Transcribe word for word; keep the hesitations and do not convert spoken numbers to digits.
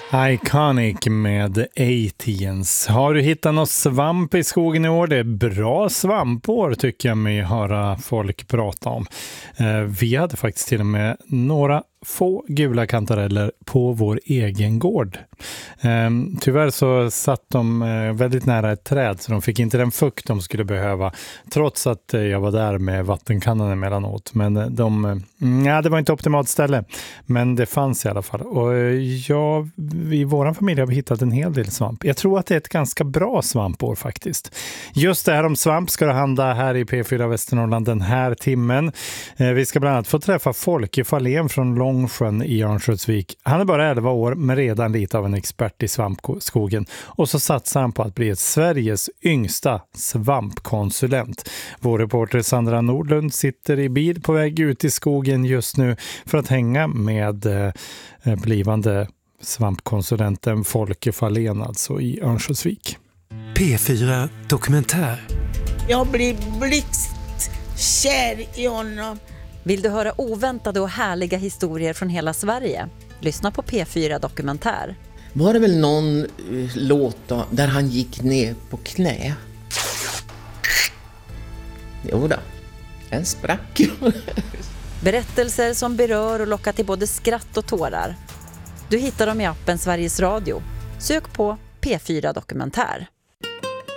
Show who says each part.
Speaker 1: Iconic med A-Teens. Har du hittat något svamp i skogen i år? Det är bra svampår tycker jag mig höra folk prata om. Eh, vi hade faktiskt till och med några få gula kantareller på vår egen gård. Eh, tyvärr så satt de eh, väldigt nära ett träd så de fick inte den fukt de skulle behöva trots att eh, jag var där med vattenkannan emellanåt. Men eh, de, eh, ja, det var inte optimalt ställe men det fanns i alla fall. Och eh, jag, i vår familj har vi hittat en hel del svamp. Jag tror att det är ett ganska bra svampår faktiskt. Just det här om svamp ska det handla här i P fyra Västernorrland den här timmen. Eh, vi ska bland annat få träffa Folke Fahlén från Långsjön i Örnsköldsvik. Han är bara elva år men redan lite av en expert i svampskogen. Och så satsar han på att bli ett Sveriges yngsta svampkonsulent. Vår reporter Sandra Nordlund sitter i bil på väg ut i skogen just nu för att hänga med eh, blivande svampkonsulenten Folke Fahlén alltså i Örnsköldsvik.
Speaker 2: P fyra Dokumentär.
Speaker 3: Jag blir blixtkär i honom.
Speaker 4: Vill du höra oväntade och härliga historier från hela Sverige? Lyssna på P fyra Dokumentär.
Speaker 5: Var det väl någon uh, låt då, där han gick ner på knä? Jo då, en sprack.
Speaker 4: Berättelser som berör och lockar till både skratt och tårar. Du hittar dem i appen Sveriges Radio. Sök på P fyra Dokumentär.